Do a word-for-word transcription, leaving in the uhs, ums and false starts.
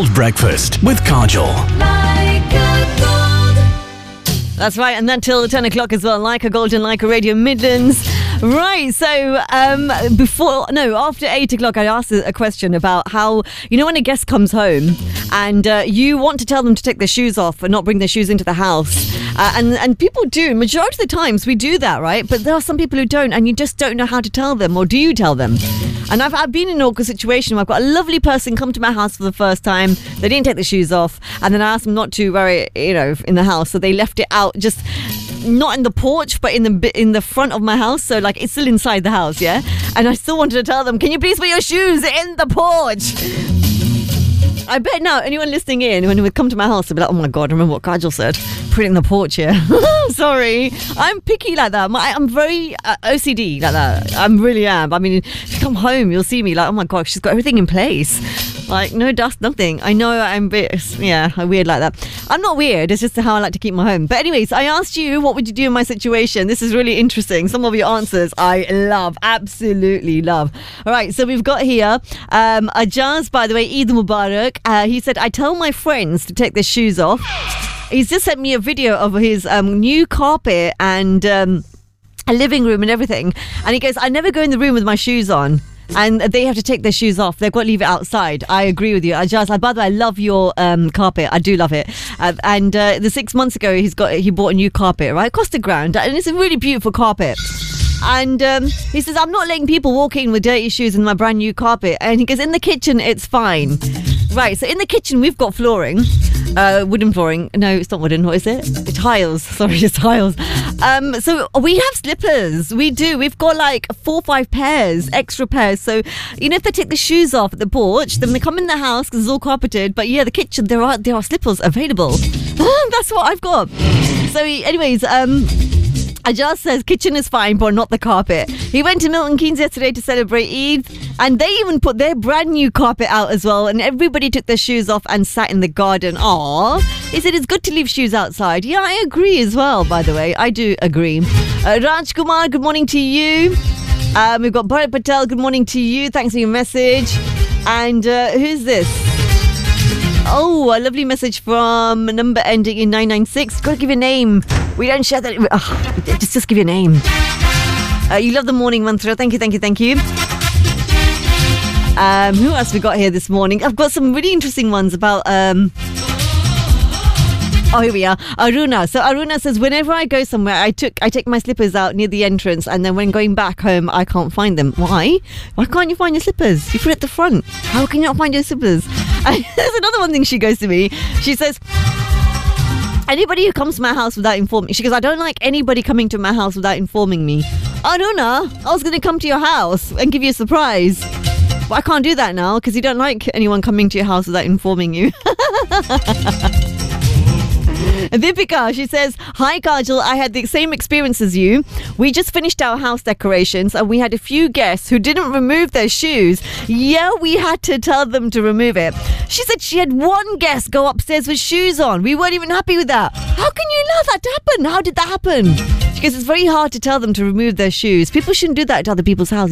Gold Breakfast with Kajol. That's right, and until ten o'clock as well, Like a Golden Like a Radio Midlands. Right, so um, before, no, after eight o'clock, I asked a question about how, you know, when a guest comes home and uh, you want to tell them to take their shoes off and not bring their shoes into the house. Uh, and, and people do, majority of the times we do that, right? But there are some people who don't, and you just don't know how to tell them, or do you tell them? And I've, I've been in an awkward situation where I've got a lovely person come to my house for the first time. They didn't take the shoes off, and then I asked them not to wear it, you know, in the house. So they left it out, just not in the porch, but in the in the front of my house. So like it's still inside the house, yeah. And I still wanted to tell them, can you please put your shoes in the porch? I bet now anyone listening in, when they would come to my house, they'd be like, oh my God, remember what Kajol said? Put it in the porch here. Sorry. I'm picky like that. My, I'm very uh, O C D like that. I really am. I mean, if you come home, you'll see me like, oh my God, she's got everything in place. Like, no dust, nothing. I know I'm a bit, yeah, weird like that. I'm not weird. It's just how I like to keep my home. But anyways, I asked you, what would you do in my situation? This is really interesting. Some of your answers I love, absolutely love. All right, so we've got here um, Ajaz, by the way, Eid Mubarak. Uh, he said, I tell my friends to take their shoes off. He's just sent me a video of his um, new carpet and um, a living room and everything. And he goes, I never go in the room with my shoes on. And they have to take their shoes off. They've got to leave it outside. I agree with you. I just, by the way, I love your um, carpet. I do love it. Uh, and uh, the six months ago, he's got he bought a new carpet, right? It cost a grand, and it's a really beautiful carpet. And um, he says, I'm not letting people walk in with dirty shoes in my brand new carpet. And he goes, in the kitchen, it's fine. Right, so in the kitchen, we've got flooring. Uh, wooden flooring. No, it's not wooden. What is it? It's tiles. Sorry, it's tiles. Um, so we have slippers. We do. We've got like four or five pairs, extra pairs. So, you know, if they take the shoes off at the porch, then they come in the house because it's all carpeted. But yeah, the kitchen, there are there are slippers available. That's what I've got. So anyways, um... Ajaz says kitchen is fine, but not the carpet. He went to Milton Keynes yesterday to celebrate Eid, and they even put their brand new carpet out as well, and everybody took their shoes off and sat in the garden. Aww. He said it's good to leave shoes outside. Yeah, I agree as well, by the way. I do agree. Uh, Raj Kumar, good morning to you. Um, we've got Bharat Patel, good morning to you. Thanks for your message. And uh, who's this? Oh, a lovely message from a number ending in nine nine six. Got to give your name. We don't share that. Oh, just, just give your name. Uh, you love the morning mantra. Thank you, thank you, thank you. Um, who else we got here this morning? I've got some really interesting ones about... Um, Oh, here we are. Aruna. So Aruna says, whenever I go somewhere, I took I take my slippers out near the entrance, and then when going back home, I can't find them. Why? Why can't you find your slippers? You put it at the front. How can you not find your slippers? And there's another one thing she goes to me. She says, anybody who comes to my house without informing me, she goes, I don't like anybody coming to my house without informing me. Aruna, I was going to come to your house and give you a surprise. But I can't do that now because you don't like anyone coming to your house without informing you. Vipika, she says, hi Kajol, I had the same experience as you. We just finished our house decorations and we had a few guests who didn't remove their shoes. Yeah, we had to tell them to remove it. She said she had one guest go upstairs with shoes on. We weren't even happy with that. How can you allow that to happen? How did that happen? She goes, it's very hard to tell them to remove their shoes. People shouldn't do that to other people's houses.